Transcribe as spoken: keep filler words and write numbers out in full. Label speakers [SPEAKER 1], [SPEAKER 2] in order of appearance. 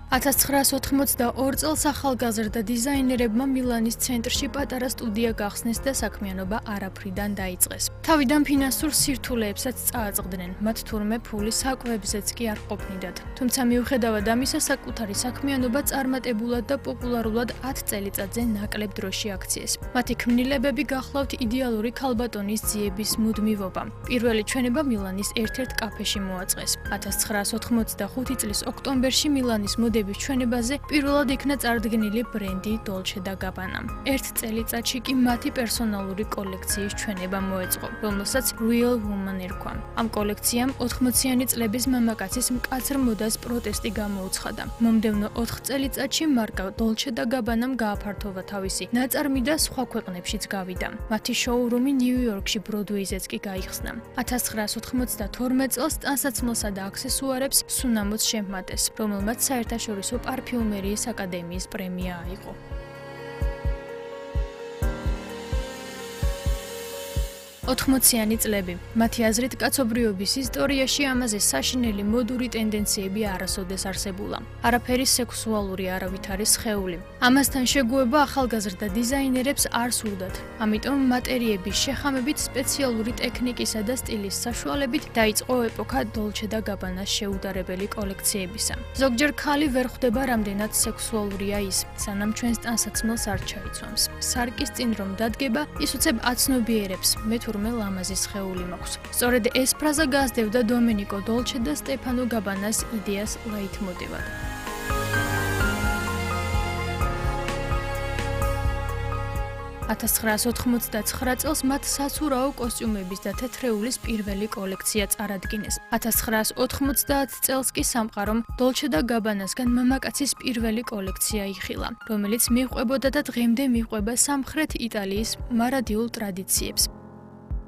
[SPEAKER 1] ათას ცხრაას ოთხმოცდაორ წელს ახალგაზრდა დიზაინერებმა მილანის ცენტრში პატარა სტუდია გახსნეს და საქმიანობა არაფრიდან დაიწყეს. თავიდან ფინანსურ სირთულეებსაც წააწყდნენ, მათ თურმე ფული საკვებზეც კი არ ყოფნიდათ. თუმცა მიუხედავად ამისა, საკუთარი საქმიანობა წარმატებულად და პოპულარულად ათ წელიწადზე ნაკლებ დროში აქციეს. მათი ქმნილებები გახლავთ იდეალური ქალბატონის ძიების მუდმივობა. პირველი ჩვენება მილანის ერთ-ერთ კაფეში მოაწყეს. ათას ცხრაას ოთხმოცდახუთი წლის ოქტომბერში მილანის მოდების ჩვენებაზე პირველად იქნა წარდგენილი ბრენდი Dolce და Gabbana. ერთ წელიწადში კი მათი პერსონალური კოლექციის ჩვენება მოეწყო, რომელსაც Real Woman ერქვა. ამ კოლექციამ ოთხმოციანი წლების მამაკაცის მკაცრ მოდას პროტესტი გამოუცხადა. მომდევნო ოთხ წელიწადში მარკა Dolce და Gabbana-მ გააფართოვა თავისი ნაწარმი და სხვა ქვეყნებშიც გავიდა. მათი შოურუმი ნიუ-იორკში ბროდვეიზეც კი გაიხსნა. ათას ცხრაას ოთხმოცდათორმეტ წელს ტანსაცმელსა და აქსესუარებს სუნამოც შემატეს, რომელმაც საერთაშორისო პარფიუმერიის აკადემიის პრემია აიღო. ოთხმოციანი წლები. მათი აზრით, კაცობრიობის ისტორიაში ამაზე საშინელი მოდური ტენდენციები არასოდეს არსებულა. არაფერი სექსუალური არავით არის სხეული. ამასთან შეგუება ახალგაზრდა დიზაინერებს არ სურდათ. ამიტომ მატერიების შეხამებით, სპეციალური ტექნიკისა და სტილის საშუალებით დაიწყო ეპოქა Dolce და Gabbana-ს შეუდარებელი კოლექციებისა. ზოგჯერ ქალი ვერ ხვდება რამდენად სექსუალურია ის, სანამ ჩვენს ტანსაცმელს არ ჩაიცვამს. სარკის წინ რომ დადგება, ის უცებ აცნობიერებს, მე თურმე ლამაზი სხეული მაქვს. სწორედ ეს ფრაზა გასდევდა დომენიკო Dolce და სტეფანო Gabbana-ს იდეას ლაითმოტივად. ათას ცხრაას ოთხმოცდაცხრა წელს მათ საცურაო კოსტიუმების და თეთრეულის პირველი კოლექცია წარადგინეს. ათას ცხრაას ოთხმოცდაათ წელს კი სამყარომ Dolce და Gabbana-სგან მამაკაცის პირველი კოლექცია იხილა, რომელიც მიჰყვებოდა და დღემდე მიჰყვება სამხრეთ იტალიის მარადიულ ტრადიციებს.